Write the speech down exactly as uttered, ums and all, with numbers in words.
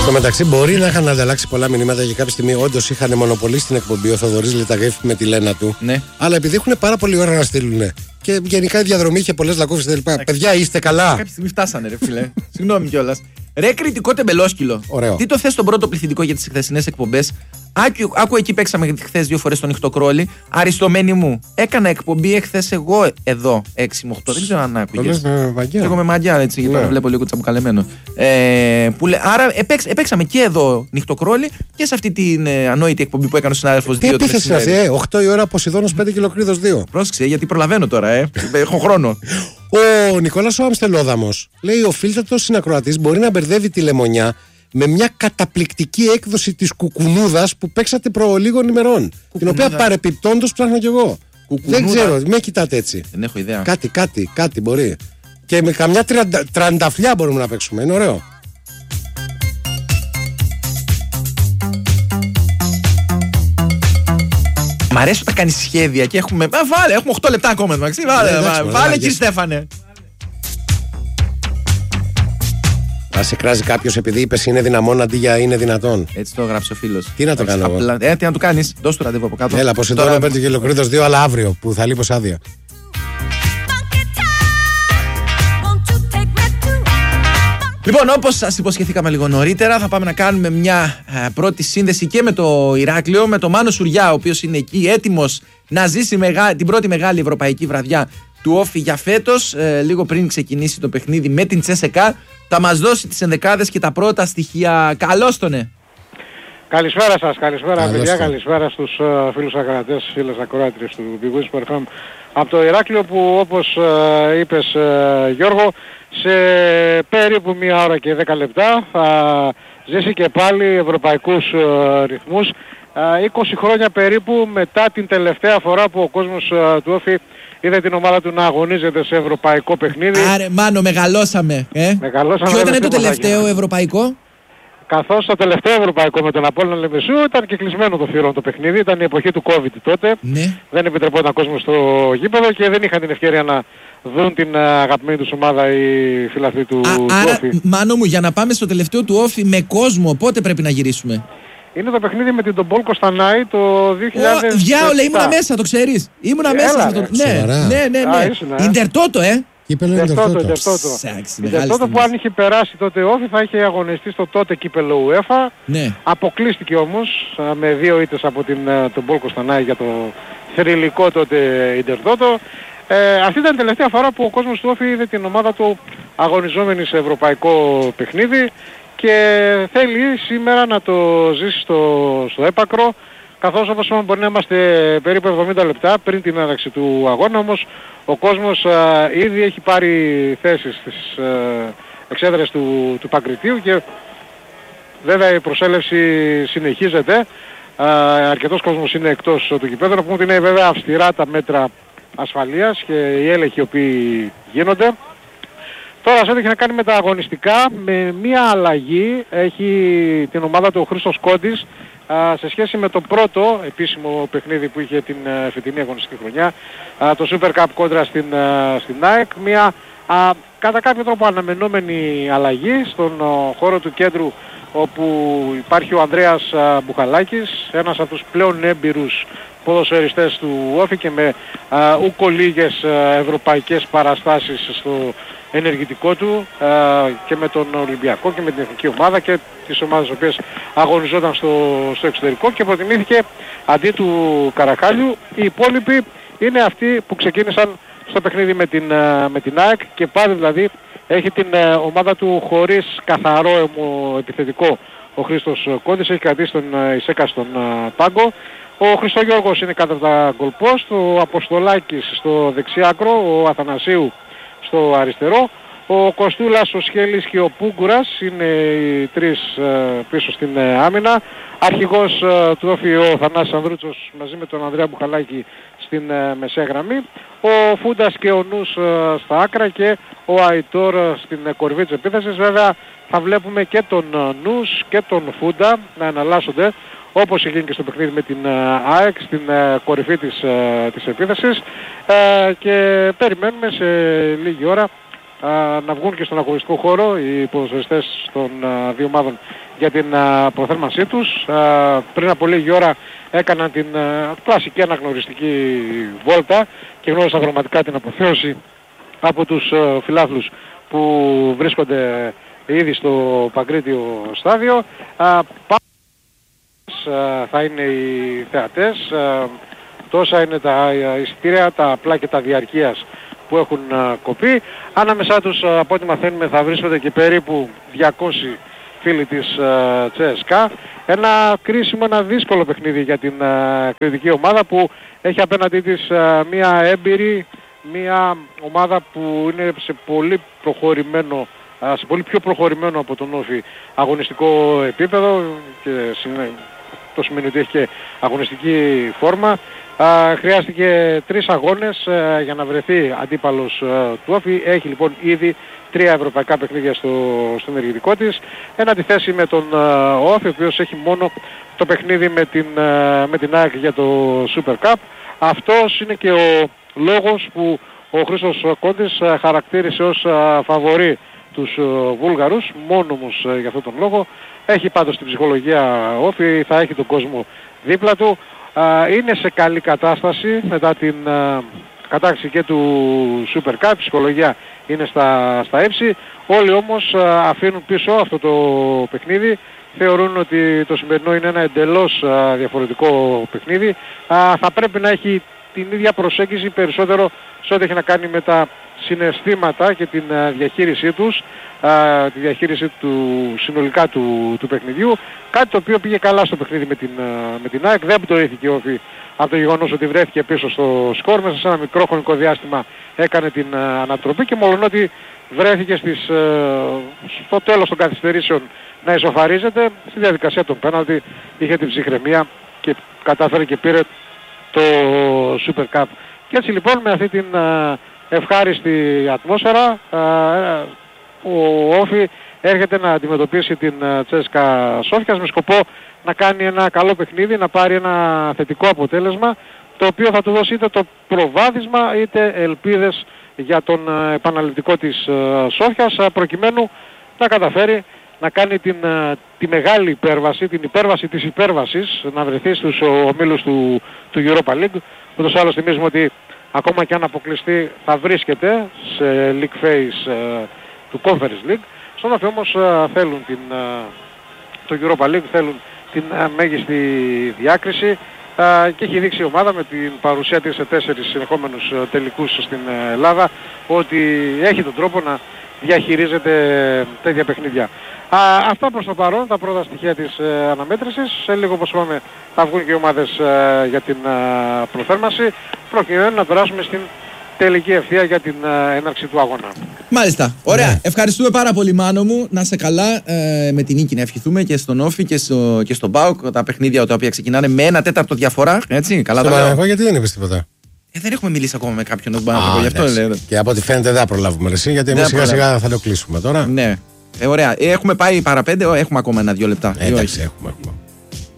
Στο μεταξύ, μπορεί να είχαν ανταλλάξει πολλά μηνύματα για κάποια στιγμή. Όντως είχαν μονοπολίσει την εκπομπή ο Θοδωρής Λιταγέφη με τη Λένα του. Ναι. Αλλά επειδή έχουν πάρα πολύ ώρα να στείλουν. Και γενικά η διαδρομή είχε πολλές λακκούφες κτλ. Παιδιά, είστε καλά. Κάποια στιγμή φτάσανε, ρε φίλε. Συγγνώμη κιόλας. Ρε κριτικό τεμπελόσκυλο. Ωραίο. Τι το θες στον πρώτο πληθυντικό για τις χθεσινές εκπομπές. Άκου, άκου εκεί παίξαμε χθες δύο φορές τον νυχτοκρόλι. Αριστομένη μου. Έκανα εκπομπή εχθές εγώ εδώ έξι με οκτώ. Δεν ξέρω αν άκουγες. Με μαγιά. Εγώ με μαγιά έτσι, γιατί ναι. Βλέπω λίγο τσαμπουκαλεμένο. Ε, που λέ, άρα επέξ, επέξαμε και εδώ νυχτοκρόλι και σε αυτή την ε, ανόητη εκπομπή που έκανε ο συνάδελφος δύο. Τι επίθεση αυτή, ε, οκτώ η ώρα Ποσειδώνος πέντε κιλοκρίδος δύο. Πρόσεξε, γιατί προλαβαίνω τώρα, ε. Έχω χρόνο. Ο Νικόλας ο Αμστελόδαμος λέει: ο φίλτατος συνακροατής μπορεί να μπερδεύει τη λεμονιά με μια καταπληκτική έκδοση της κουκουνούδας που παίξατε προ λίγων ημερών. Την οποία παρεπιπτόντως ψάχνω κι εγώ. Κουκουνούδα. Δεν ξέρω, με κοιτάτε έτσι. Δεν έχω ιδέα. Κάτι, κάτι, κάτι μπορεί. Και με καμιά τριαντα, τρανταφλιά μπορούμε να παίξουμε. Είναι ωραίο. Μ' αρέσει όταν κάνεις σχέδια και έχουμε. Α, βάλε, έχουμε οκτώ λεπτά ακόμα. Βάλε, βάλε, βάλε, βάλε κύριε Στέφανε. Α σε κράζει κάποιος επειδή είπες είναι δυναμόν αντί για είναι δυνατόν. Έτσι το έγραψε ο φίλος. Τι να το κάνω εγώ. Απλά, ε, τι να του κάνεις, δώσ' του ραντεβού από κάτω. Έλα, πως εντώνω πέντε κιλοκρίδος δύο, αλλά αύριο που θα λείπω σ' άδεια. Λοιπόν, όπως σας υποσχεθήκαμε λίγο νωρίτερα, θα πάμε να κάνουμε μια α, πρώτη σύνδεση και με το Ηράκλειο, με τον Μάνο Σουριά, ο οποίος είναι εκεί έτοιμος να ζήσει μεγά, την πρώτη μεγάλη ευρωπαϊκή βραδιά του Όφη για φέτος, ε, λίγο πριν ξεκινήσει το παιχνίδι με την Τσέσεκα. Θα μας δώσει τις ενδεκάδες και τα πρώτα στοιχεία. Καλώς τονε. Καλησπέρα σας, καλησπέρα Καλώς παιδιά, το. Καλησπέρα στους uh, φίλους ακροατές, φίλες ακροάτριες του Big Wins Sport εφ εμ από το Ηράκλειο, που όπως uh, είπες uh, Γιώργο, σε περίπου μία ώρα και δέκα λεπτά θα ζήσει και πάλι ευρωπαϊκούς uh, ρυθμούς, uh, είκοσι χρόνια περίπου μετά την τελευταία φορά που ο κόσμος uh, του Όφη είδε την ομάδα του να αγωνίζεται σε ευρωπαϊκό παιχνίδι. Άρε Μάνο, μεγαλώσαμε, ε? μεγαλώσαμε. Ποιο ήταν το τελευταίο ευρωπαϊκό? Καθώς το τελευταίο ευρωπαϊκό με τον Απόλλωνα Λεμεσού ήταν και κλεισμένο το θηρόν το παιχνίδι, ήταν η εποχή του COVID τότε, ναι. Δεν επιτρεπόταν κόσμο στο γήπεδο και δεν είχαν την ευκαιρία να δουν την αγαπημένη τους ομάδα οι φιλαθλοί του, Α, του άρα, Όφη. Μάνο μου, για να πάμε στο τελευταίο του Όφη με κόσμο, πότε πρέπει να γυρίσουμε? Είναι το παιχνίδι με την τον Πολ Κωνσταντάη το δύο χιλιάδες επτά. Διάολε, ήμουνα μέσα, το ξέρεις. Ήμουνα Έλα, μέσα. Αυτό... Ναι, ναι, ναι, ναι. Ιντερτότο, ε. Κύπελο Ιντερτότο. Ιντερτότο που αν είχε περάσει τότε Όφη θα είχε αγωνιστεί στο τότε κύπελο UEFA. Ναι. Αποκλείστηκε όμως με δύο ήττες από την, τον Πολ Κωνσταντάη για το θρυλικό τότε Ιντερτότο. Ε, αυτή ήταν η τελευταία φορά που ο κόσμος του Όφη είδε την ομάδα του αγωνιζόμενη σε ευρωπαϊκό παιχνίδι και θέλει σήμερα να το ζήσει στο, στο έπακρο, καθώς όπως είπαμε μπορεί να είμαστε περίπου εβδομήντα λεπτά πριν την έναρξη του αγώνα, όμως ο κόσμος α, ήδη έχει πάρει θέσεις στις α, εξέδρες του, του Παγκριτίου και βέβαια η προσέλευση συνεχίζεται. Α, αρκετός κόσμος είναι εκτός του γηπέδου, να πούμε ότι είναι βέβαια αυστηρά τα μέτρα ασφαλείας και οι έλεγχοι οι οποίοι γίνονται. Τώρα σε έχει να κάνει με τα αγωνιστικά, με μία αλλαγή έχει την ομάδα του ο Χρήστος Κόντης α, σε σχέση με το πρώτο επίσημο παιχνίδι που είχε την α, φετινή αγωνιστική χρονιά, α, το Super Cup κόντρα στην, α, στην ΑΕΚ, μία α, κατά κάποιο τρόπο αναμενόμενη αλλαγή στον α, χώρο του κέντρου, όπου υπάρχει ο Ανδρέας α, Μπουχαλάκης, ένας από τους πλέον έμπειρους ποδοσφαιριστές του Όφη και με α, ούκο λίγες α, ευρωπαϊκές παραστάσεις στο ενεργητικό του α, και με τον Ολυμπιακό και με την εθνική ομάδα και τις ομάδες τις οποίες αγωνιζόταν στο, στο εξωτερικό, και προτιμήθηκε αντί του Καρακάλιου. Οι υπόλοιποι είναι αυτοί που ξεκίνησαν στο παιχνίδι με την, με την ΑΕΚ και πάλι δηλαδή έχει την ομάδα του χωρίς καθαρό επιθετικό. Ο Χρήστος Κόντης έχει κρατήσει τον Ισέκα στον πάγκο. Ο Χριστόγιώργος είναι κατά τα γκολπόστ, ο Αποστολάκης στο δεξιάκρο, ο Αθανασίου στο αριστερό, ο Κοστούλας, ο Σχέλης και ο Πούγκουρας είναι οι τρεις πίσω στην άμυνα. Αρχηγός του Όφη ο Θανάσης Ανδρούτσος μαζί με τον Ανδρέα Μπουχαλάκη στην μεσαία γραμμή, ο Φούντας και ο Νους στα άκρα και ο Αϊτόρ στην κορυφή της επίθεσης. Βέβαια θα βλέπουμε και τον Νους και τον Φούντα να εναλλάσσονται, όπως έγινε και στο παιχνίδι με την ΑΕΚ στην κορυφή της, της επίθεσης, και περιμένουμε σε λίγη ώρα α, να βγουν και στον αγωνιστικό χώρο οι ποδοσφαιριστές των α, δύο ομάδων για την α, προθέρμανσή τους. Α, πριν από λίγη ώρα έκαναν την α, κλασική αναγνωριστική βόλτα και γνώρισαν πραγματικά την αποθέωση από τους α, φιλάθλους που βρίσκονται ήδη στο Παγκρίτιο στάδιο. Α, θα είναι οι θεατές, τόσα είναι τα εισιτήρια, τα απλά και τα διαρκείας που έχουν κοπεί. Ανάμεσά τους, από ό,τι μαθαίνουμε, θα βρίσκονται και περίπου διακόσιοι φίλοι της ΤΣΕΣΚΑ. Ένα κρίσιμο, ένα δύσκολο παιχνίδι για την κριτική ομάδα που έχει απέναντί της μια έμπειρη, μια ομάδα που είναι σε πολύ προχωρημένο, σε πολύ πιο προχωρημένο από τον Όφη αγωνιστικό επίπεδο και το σημαίνει ότι έχει και αγωνιστική φόρμα. Α, χρειάστηκε τρεις αγώνες α, για να βρεθεί αντίπαλος α, του Όφη. Έχει λοιπόν ήδη τρία ευρωπαϊκά παιχνίδια στο, στο ενεργητικό της. Εν αντιθέσει με τον α, Όφη, ο οποίος έχει μόνο το παιχνίδι με την, α, με την ΑΕΚ για το Super Cup. Αυτός είναι και ο λόγος που ο Χρήστος Κόντης α, χαρακτήρισε ως α, φαβορί τους α, Βούλγαρους, μόνο όμως α, για αυτόν τον λόγο. Έχει πάντως την ψυχολογία Όφη, θα έχει τον κόσμο δίπλα του. Είναι σε καλή κατάσταση μετά την κατάκτηση και του Super Cup, η ψυχολογία είναι στα, στα ύψη. Όλοι όμως αφήνουν πίσω αυτό το παιχνίδι, θεωρούν ότι το σημερινό είναι ένα εντελώς διαφορετικό παιχνίδι. Θα πρέπει να έχει την ίδια προσέγγιση περισσότερο σε ό,τι έχει να κάνει με τα συναισθήματα και την διαχείρισή τους, τη διαχείριση του συνολικά του, του παιχνιδιού, κάτι το οποίο πήγε καλά στο παιχνίδι με την, με την ΑΕΚ. Δεν πτωήθηκε ο Όφη από το γεγονός ότι βρέθηκε πίσω στο σκορ, μέσα σε ένα μικρό χρονικό διάστημα έκανε την ανατροπή και μόλον ότι βρέθηκε στις, στο τέλος των καθυστερήσεων να ισοφαρίζεται, στη διαδικασία των πέναλτι είχε την ψυχραιμία και κατάφερε και πήρε το Super Cup. Και έτσι λοιπόν με αυτή την ευχάριστη ατμόσφαιρα ο Όφη έρχεται να αντιμετωπίσει την ΤΣΕΣΚΑ Σόφιας με σκοπό να κάνει ένα καλό παιχνίδι, να πάρει ένα θετικό αποτέλεσμα το οποίο θα του δώσει είτε το προβάδισμα είτε ελπίδες για τον επαναληπτικό της Σόφιας προκειμένου να καταφέρει να κάνει την, τη μεγάλη υπέρβαση, την υπέρβαση της υπέρβασης, να βρεθεί στους ομίλους του, του Europa League. Ούτως άλλως θυμίζουμε ότι ακόμα και αν αποκλειστεί θα βρίσκεται σε League Phase ε, του Conference League. Στον Όφη όμως ε, θέλουν την, ε, το Europa League, θέλουν την ε, μέγιστη διάκριση ε, και έχει δείξει η ομάδα με την παρουσία της σε τέσσερις συνεχόμενους ε, τελικούς στην ε, Ελλάδα ότι έχει τον τρόπο να διαχειρίζεται τέτοια παιχνίδια. Α, αυτά προς το παρόν, τα πρώτα στοιχεία της ε, αναμέτρησης. Σε λίγο όπως είπαμε θα βγουν και οι ομάδες ε, για την ε, προθέρμανση προκειμένου να περάσουμε στην τελική ευθεία για την ε, έναρξη του αγώνα. Μάλιστα. Ωραία. Ναι. Ευχαριστούμε πάρα πολύ Μάνο μου. Να σε καλά ε, με την νίκη να ευχηθούμε και στον Όφη και, στο, και στον ΠΑΟΚ. Τα παιχνίδια τα οποία ξεκινάνε με ένα τέταρτο διαφορά. Έτσι, καλά τα λέω. Εγώ γιατί δεν είπες τίποτα. Ε, δεν έχουμε μιλήσει ακόμα με κάποιον να το γι' αυτό λέω. Και από ό,τι φαίνεται δεν θα προλάβουμε εσύ, γιατί εμείς σιγά σιγά θα το κλείσουμε τώρα. Ναι. Ε, ωραία. Ε, έχουμε πάει παραπέντε, έχουμε ακόμα ένα-δύο λεπτά. Ε, εντάξει, έχουμε.